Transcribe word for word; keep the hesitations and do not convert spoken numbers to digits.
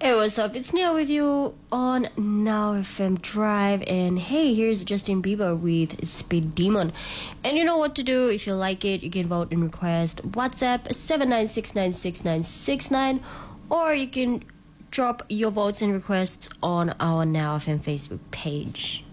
Hey, what's up? It's Neil with you on Now F M Drive. And hey, here's Justin Bieber with Speed Demon. And you know what to do. If you like it, you can vote and request WhatsApp seven nine six nine six nine six nine, or you can drop your votes and requests on our Now F M Facebook page.